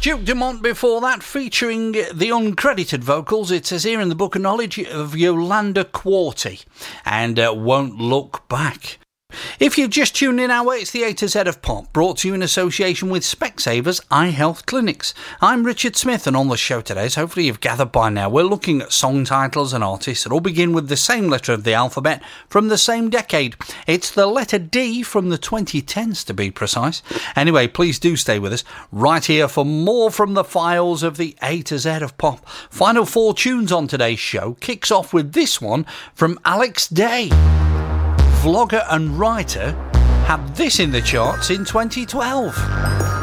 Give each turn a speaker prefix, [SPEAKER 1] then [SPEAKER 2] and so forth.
[SPEAKER 1] Duke Dumont before that, featuring the uncredited vocals, it says here in the Book of Knowledge, of Yolanda Quarty, and Won't Look Back. If you've just tuned in our way, it's the A to Z of Pop, brought to you in association with Specsavers Eye Health Clinics. I'm Richard Smith, and on the show today, as hopefully you've gathered by now, we're looking at song titles and artists that all begin with the same letter of the alphabet from the same decade. It's the letter D from the 2010s, to be precise. Anyway, please do stay with us right here for more from the files of the A to Z of Pop. Final four tunes on today's show kicks off with this one from Alex Day. Vlogger and writer had this in the charts in 2012.